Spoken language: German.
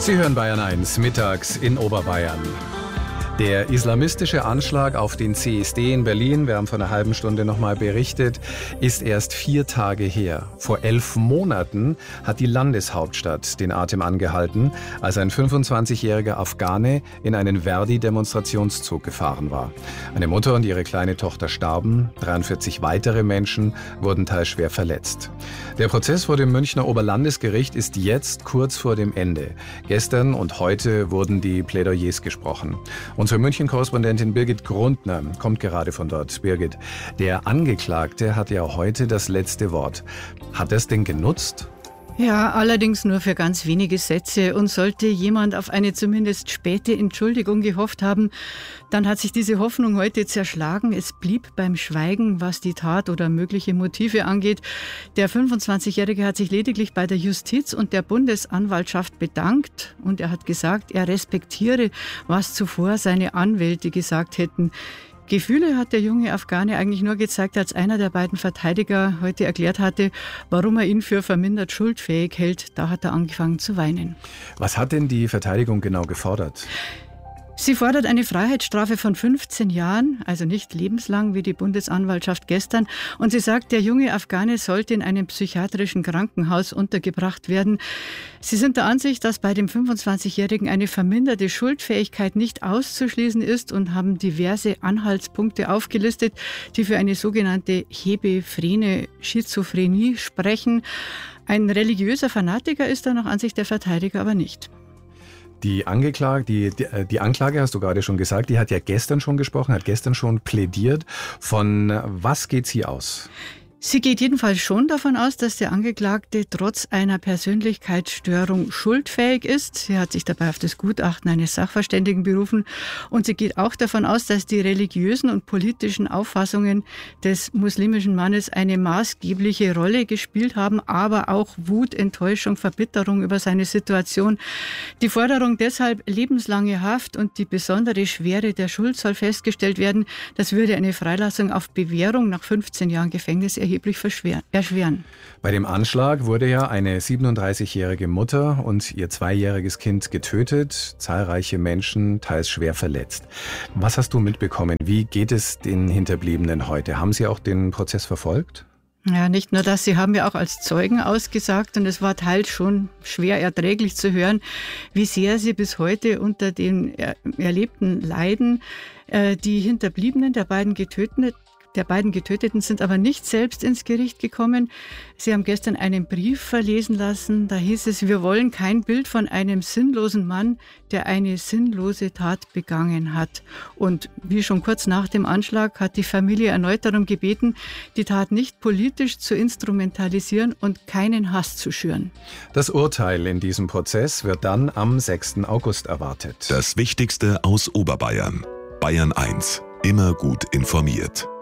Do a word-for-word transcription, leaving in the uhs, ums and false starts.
Sie hören Bayern eins mittags in Oberbayern. Der islamistische Anschlag auf den C S D in Berlin, wir haben vor einer halben Stunde nochmal berichtet, ist erst vier Tage her. Vor elf Monaten hat die Landeshauptstadt den Atem angehalten, als ein fünfundzwanzigjähriger Afghane in einen Verdi-Demonstrationszug gefahren war. Eine Mutter und ihre kleine Tochter starben, dreiundvierzig weitere Menschen wurden teils schwer verletzt. Der Prozess vor dem Münchner Oberlandesgericht ist jetzt kurz vor dem Ende. Gestern und heute wurden die Plädoyers gesprochen. Unsere München-Korrespondentin Birgit Grundner kommt gerade von dort. Birgit, der Angeklagte hat ja heute das letzte Wort. Hat er es denn genutzt? Ja, allerdings nur für ganz wenige Sätze. Und sollte jemand auf eine zumindest späte Entschuldigung gehofft haben, dann hat sich diese Hoffnung heute zerschlagen. Es blieb beim Schweigen, was die Tat oder mögliche Motive angeht. Der fünfundzwanzigjährige hat sich lediglich bei der Justiz und der Bundesanwaltschaft bedankt. Und er hat gesagt, er respektiere, was zuvor seine Anwälte gesagt hätten. Gefühle hat der junge Afghane eigentlich nur gezeigt, als einer der beiden Verteidiger heute erklärt hatte, warum er ihn für vermindert schuldfähig hält. Da hat er angefangen zu weinen. Was hat denn die Verteidigung genau gefordert? Sie fordert eine Freiheitsstrafe von fünfzehn Jahren, also nicht lebenslang wie die Bundesanwaltschaft gestern. Und sie sagt, der junge Afghane sollte in einem psychiatrischen Krankenhaus untergebracht werden. Sie sind der Ansicht, dass bei dem fünfundzwanzigjährigen eine verminderte Schuldfähigkeit nicht auszuschließen ist und haben diverse Anhaltspunkte aufgelistet, die für eine sogenannte hebephrene Schizophrenie sprechen. Ein religiöser Fanatiker ist da nach Ansicht der Verteidiger aber nicht. Die Angeklage, die, die, die Anklage, hast du gerade schon gesagt, die hat ja gestern schon gesprochen, hat gestern schon plädiert. Von was geht sie aus? Sie geht jedenfalls schon davon aus, dass der Angeklagte trotz einer Persönlichkeitsstörung schuldfähig ist. Sie hat sich dabei auf das Gutachten eines Sachverständigen berufen. Und sie geht auch davon aus, dass die religiösen und politischen Auffassungen des muslimischen Mannes eine maßgebliche Rolle gespielt haben, aber auch Wut, Enttäuschung, Verbitterung über seine Situation. Die Forderung deshalb lebenslange Haft und die besondere Schwere der Schuld soll festgestellt werden. Das würde eine Freilassung auf Bewährung nach fünfzehn Jahren Gefängnis erheblich erschweren. Bei dem Anschlag wurde ja eine siebenunddreißigjährige Mutter und ihr zweijähriges Kind getötet, zahlreiche Menschen teils schwer verletzt. Was hast du mitbekommen? Wie geht es den Hinterbliebenen heute? Haben sie auch den Prozess verfolgt? Ja, nicht nur das, sie haben ja auch als Zeugen ausgesagt und es war teils schon schwer erträglich zu hören, wie sehr sie bis heute unter den er- erlebten Leiden, äh, die Hinterbliebenen der beiden Getöteten Der beiden Getöteten sind aber nicht selbst ins Gericht gekommen. Sie haben gestern einen Brief verlesen lassen. Da hieß es, wir wollen kein Bild von einem sinnlosen Mann, der eine sinnlose Tat begangen hat. Und wie schon kurz nach dem Anschlag hat die Familie erneut darum gebeten, die Tat nicht politisch zu instrumentalisieren und keinen Hass zu schüren. Das Urteil in diesem Prozess wird dann am sechsten August erwartet. Das Wichtigste aus Oberbayern. Bayern eins. Immer gut informiert.